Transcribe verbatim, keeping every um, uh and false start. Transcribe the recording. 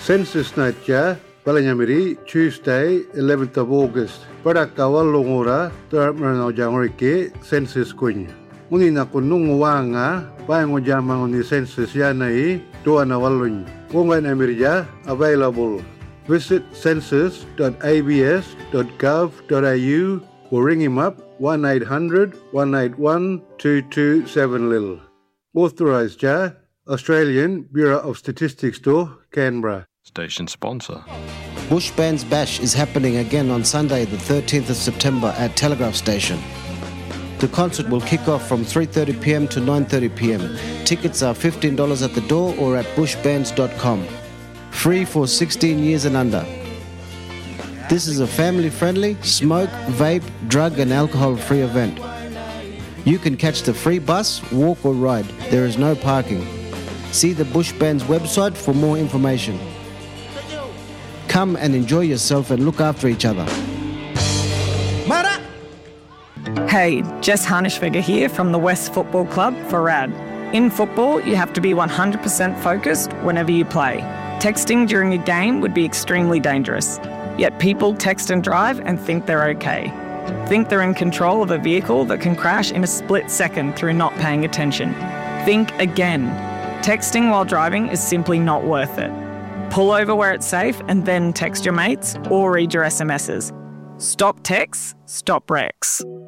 Census night ja, Balanyamiri, Tuesday, eleventh of August. Padakawa longora, Tarapmano Jamorike, Census Queen. Muni na kunung wanga, Bayango Jamang on the census yanai, Tuana Walun. Wongan Amirja, available. Visit census dot a b s dot gov dot a u or ring him up one eight hundred, one eight one, two two seven Lil. Authorised ja, Australian Bureau of Statistics to Canberra. Station sponsor. Bush Bands Bash is happening again on Sunday the thirteenth of September at Telegraph Station. The concert will kick off from three thirty p m to nine thirty p m. Tickets are fifteen dollars at the door or at bush bands dot com. Free for sixteen years and under. This is a family-friendly, smoke, vape, drug and alcohol-free event. You can catch the free bus, walk or ride. There is no parking. See the Bush Band's website for more information. Come and enjoy yourself and look after each other. Hey, Jess Harnischweger here from the West Football Club for R A D. In football, you have to be one hundred percent focused whenever you play. Texting during a game would be extremely dangerous. Yet people text and drive and think they're okay. Think they're in control of a vehicle that can crash in a split second through not paying attention. Think again. Texting while driving is simply not worth it. Pull over where it's safe and then text your mates or read your S M Ses. Stop texts, stop wrecks.